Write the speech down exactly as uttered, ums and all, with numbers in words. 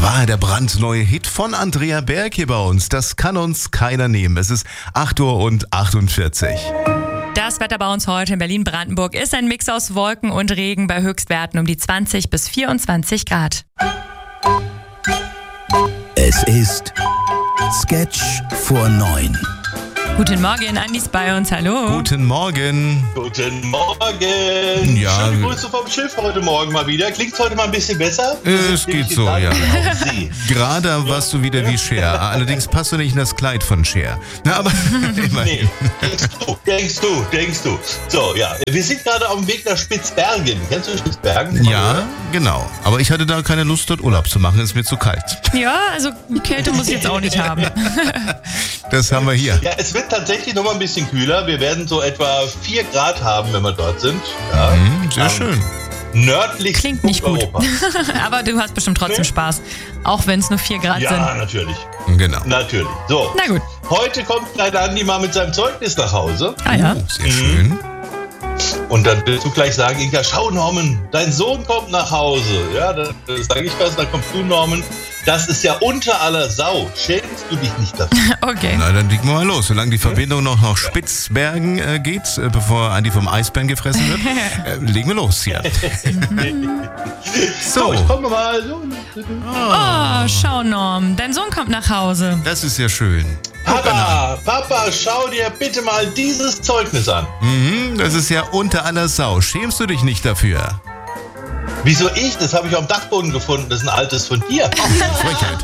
Ah, der brandneue Hit von Andrea Berg hier bei uns. Das kann uns keiner nehmen. Es ist acht Uhr und achtundvierzig. Das Wetter bei uns heute in Berlin-Brandenburg ist ein Mix aus Wolken und Regen bei Höchstwerten um die zwanzig bis vierundzwanzig Grad. Es ist Sketch vor neun. Guten Morgen, Andi ist bei uns, hallo. Guten Morgen. Guten Morgen. Ja. Schöne Grüße vom Schiff heute Morgen mal wieder. Klingt's heute mal ein bisschen besser? Es geht so, ja. Sie. Gerade warst du wieder wie Cher. Allerdings passt du nicht in das Kleid von Cher. Na, aber immerhin. Nee, denkst du, denkst du, denkst du. So, ja, wir sind gerade auf dem Weg nach Spitzbergen. Kennst du Spitzbergen? Ja, genau. Aber ich hatte da keine Lust, dort Urlaub zu machen. Es ist mir zu kalt. Ja, also Kälte muss ich jetzt auch nicht haben. Das haben wir hier. Ja, es wird tatsächlich noch mal ein bisschen kühler. Wir werden so etwa vier Grad haben, wenn wir dort sind. Ja, Mhm, sehr am schön. Nördlichsten Klingt nicht gut. Europas. Aber du hast bestimmt trotzdem Nee. Spaß, auch wenn es nur vier Grad Ja, sind. natürlich. Genau. Natürlich. So, Na gut. heute kommt kleiner Andi mal mit seinem Zeugnis nach Hause. Ah ja. Oh, sehr schön. Und dann willst du gleich sagen, Inga, schau Norman, dein Sohn kommt nach Hause. Ja, dann sage ich was, dann kommst du Norman. Das ist ja unter aller Sau. Schämst du dich nicht dafür? Okay. Na, dann legen wir mal los. Solange die Verbindung noch nach Spitzbergen äh, geht, äh, bevor Andi vom Eisbären gefressen wird, äh, legen wir los hier. So, ich komme mal. Oh, schau Norm, dein Sohn kommt nach Hause. Das ist ja schön. Papa, Papa, schau dir bitte mal dieses Zeugnis an. Mhm, das ist ja unter aller Sau. Schämst du dich nicht dafür? Wieso ich? Das habe ich auf dem Dachboden gefunden. Das ist ein altes von dir. Frechheit.